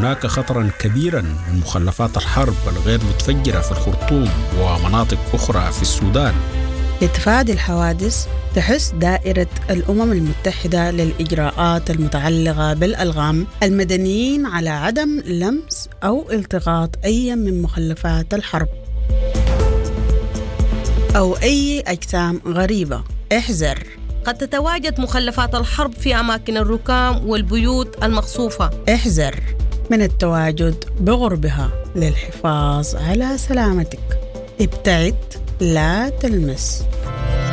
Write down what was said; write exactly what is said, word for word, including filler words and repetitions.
هناك خطرا كبيرا من مخلفات الحرب الغير متفجرة في الخرطوم ومناطق أخرى في السودان. لتفادي الحوادث تحث دائرة الأمم المتحدة للإجراءات المتعلقة بالألغام المدنيين على عدم لمس أو التقاط أي من مخلفات الحرب أو أي أجسام غريبة. احذر، قد تتواجد مخلفات الحرب في أماكن الركام والبيوت المقصوفة. احذر من التواجد بقربها للحفاظ على سلامتك. ابتعد، لا تلمس.